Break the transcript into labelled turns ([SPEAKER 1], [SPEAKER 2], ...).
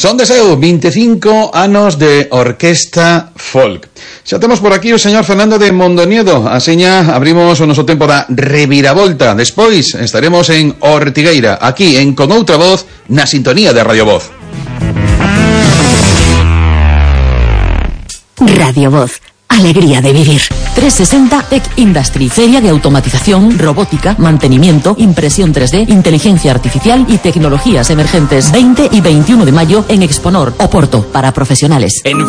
[SPEAKER 1] Son de seu 25 anos de orquesta folk. Xa temos por aquí o señor Fernando de Mondoniedo. Aseña, abrimos o noso tempo da reviravolta. Despois estaremos en Ortigueira, aquí en Con Outra Voz, na sintonía de Radio Voz.
[SPEAKER 2] Radio Voz. Alegría de vivir. 360 Tech Industry, feria de automatización, robótica, mantenimiento, impresión 3D, inteligencia artificial y tecnologías emergentes. 20 y 21 de mayo en Exponor, Oporto, para profesionales.